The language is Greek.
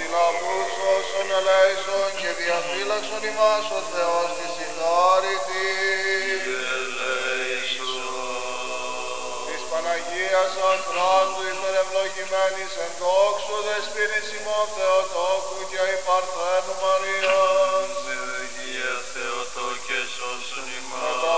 λαούς όσων ελέησον και διαφύλαξον ημάς ο Θεός της συγχάρητης. Της Παναγίας Ανθράντου υπερευλογημένης εν δόξου δεσποίνης ημών Θεοτόκου και υπαρθέ